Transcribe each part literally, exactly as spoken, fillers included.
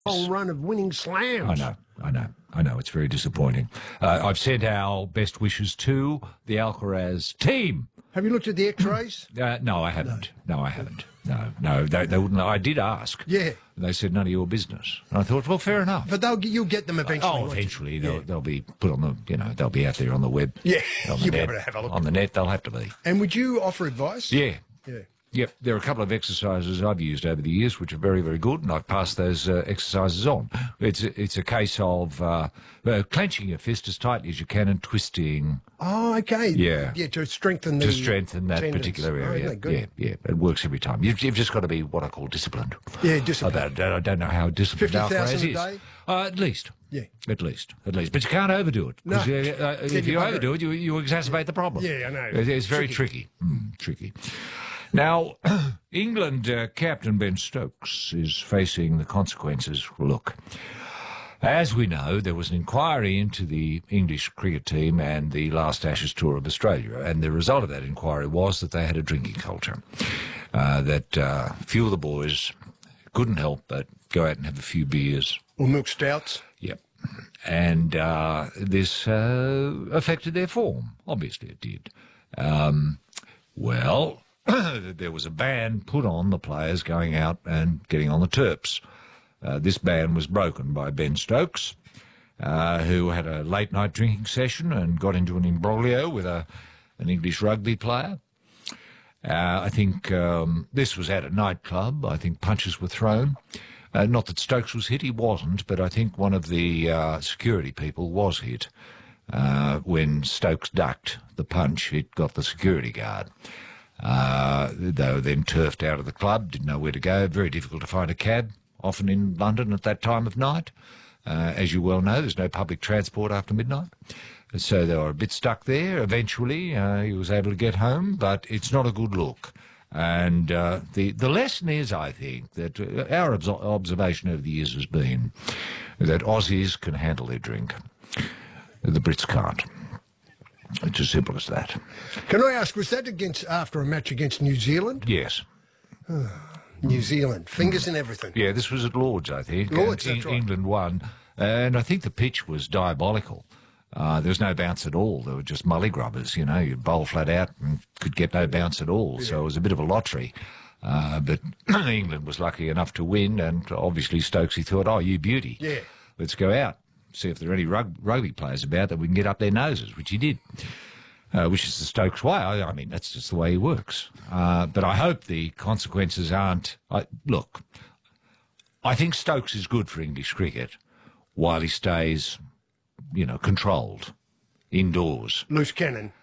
whole run of winning slams. I know, I know, I know. It's very disappointing. Uh, I've sent our best wishes to the Alcaraz team. Have you looked at the X-rays? Uh, no, I haven't. No, no I haven't. No, no, they, they wouldn't. I did ask. Yeah. And they said none of your business. And I thought, well, fair enough. But they'll you'll get them eventually. Oh, eventually they'll, yeah. they'll be put on the, you know, they'll be out there on the web. Yeah, on the you'll net, be able to have a look. On the net, they'll have to be. And would you offer advice? Yeah. Yeah. Yep, there are a couple of exercises I've used over the years which are very, very good, and I've passed those uh, exercises on. It's a, it's a case of uh, uh, clenching your fist as tightly as you can and twisting. Oh, okay. Yeah. Yeah, to strengthen the To strengthen that tendons. particular area. Oh, good. Yeah, yeah, it works every time. You've, you've just got to be what I call disciplined. Yeah, disciplined. I don't, I don't know how disciplined fifty Alcaraz thousand is. a day? Uh, at least. Yeah. At least. At least. But you can't overdo it. No. Uh, uh, if you you wonder. overdo it, you, you exacerbate the problem. Yeah, I know. It, it's very tricky. Tricky. Mm, tricky. Now, England uh, captain Ben Stokes is facing the consequences. Look, as we know, there was an inquiry into the English cricket team and the last Ashes tour of Australia, and the result of that inquiry was that they had a drinking culture, uh, that uh, few of the boys couldn't help but go out and have a few beers. Or milk stouts. Yep. And uh, this uh, affected their form. Obviously it did. Um, well... there was a ban put on the players going out and getting on the Terps. Uh, this ban was broken by Ben Stokes, uh, who had a late-night drinking session and got into an imbroglio with a, an English rugby player. Uh, I think um, this was at a nightclub. I think punches were thrown. Uh, not that Stokes was hit, he wasn't, but I think one of the uh, security people was hit. Uh, when Stokes ducked the punch, it got the security guard. Uh, they were then turfed out of the club, didn't know where to go, very difficult to find a cab, often in London at that time of night. Uh, as you well know, there's no public transport after midnight. So they were a bit stuck there. Eventually, uh, he was able to get home, but it's not a good look. And uh, the, the lesson is, I think, that uh, our obs- observation over the years has been that Aussies can handle their drink. The Brits can't. It's as simple as that. Can I ask, was that against after a match against New Zealand? Yes. New Zealand, fingers and everything. Yeah, this was at Lord's, I think. Lord's, and that's right. England won, and I think the pitch was diabolical. Uh, there was no bounce at all. There were just mully grubbers, you know. You'd bowl flat out and could get no bounce at all. Yeah. So it was a bit of a lottery. Uh, but England was lucky enough to win, and obviously Stokesy thought, oh, you beauty. Yeah. Let's go out. See if there are any rug- rugby players about that we can get up their noses, which he did, uh, which is the Stokes way. I, I mean, that's just the way he works. Uh, but I hope the consequences aren't... I, look, I think Stokes is good for English cricket while he stays, you know, controlled, indoors. Loose cannon.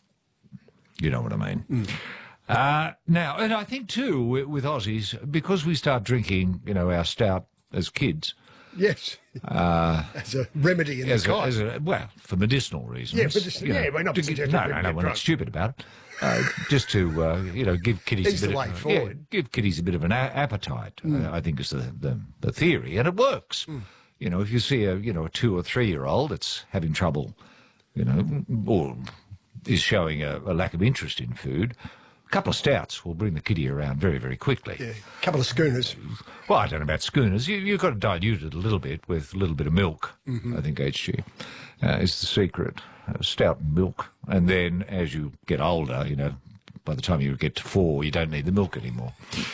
You know what I mean. Mm. Uh, now, and I think, too, with, with Aussies, because we start drinking, you know, our stout as kids... Yes, uh, as a remedy in as the a, as a, well, for medicinal reasons. Yeah, medicinal, you know, yeah, we're not to, suggesting no, people no, get no, we're drunk. not stupid about it. Uh, just to uh, you know, give kiddies Ease a the bit way of forward. Yeah, give kiddies a bit of an a- appetite. Mm. Uh, I think is the, the the theory, and it works. Mm. You know, if you see a you know a two or three year old that's having trouble, you know, or is showing a, a lack of interest in food. A couple of stouts will bring the kiddie around very, very quickly. Yeah, a couple of schooners. Well, I don't know about schooners. You, you've got to dilute it a little bit with a little bit of milk, mm-hmm. I think, H G, uh, is the secret. Uh, stout and milk. And then as you get older, you know, by the time you get to four, you don't need the milk anymore.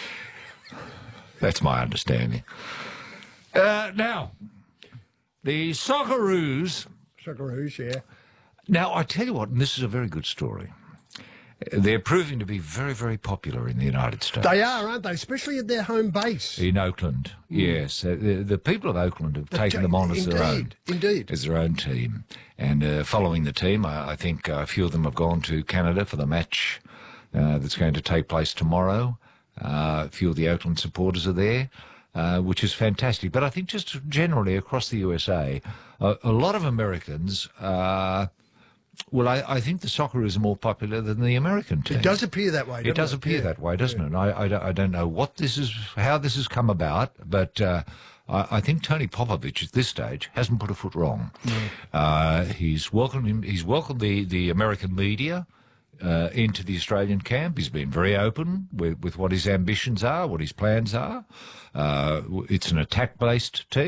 That's my understanding. Uh, now, the Socceroos... Socceroos, yeah. Now, I tell you what, and this is a very good story. They're proving to be very, very popular in the United States. They are, aren't they? Especially at their home base. In Oakland, mm. yes. Uh, the, the people of Oakland have the taken t- them on as indeed, their own. Indeed. As their own team. And uh, following the team, I, I think uh, a few of them have gone to Canada for the match uh, that's going to take place tomorrow. Uh, a few of the Oakland supporters are there, uh, which is fantastic. But I think just generally across the U S A, a, a lot of Americans... Uh, Well, I, I think the Socceroos are more popular than the American team. It does appear that way, doesn't it? It does appear yeah. that way, doesn't yeah. it? I, I, don't, I don't know what this is, how this has come about, but uh, I, I think Tony Popovich at this stage hasn't put a foot wrong. No. Uh, he's welcomed him, he's welcomed the, the American media uh, into the Australian camp. He's been very open with, with what his ambitions are, what his plans are. Uh, it's an attack-based team.